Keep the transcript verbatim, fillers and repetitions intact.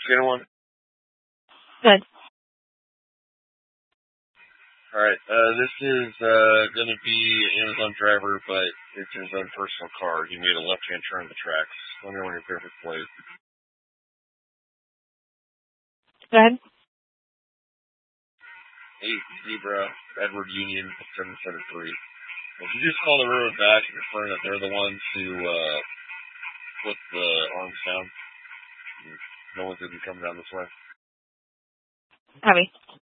Get one. Good. Alright, uh, this is, uh, gonna be Amazon driver, but it's his own personal car. He made a left-hand turn on the tracks. Let me know when you're clear for plate. Go ahead. eight Zebra, Edward Union, seven seven three. If you just call the railroad back and confirm that they're the ones who, uh, put the arms down, no one's gonna be coming down this way. Copy.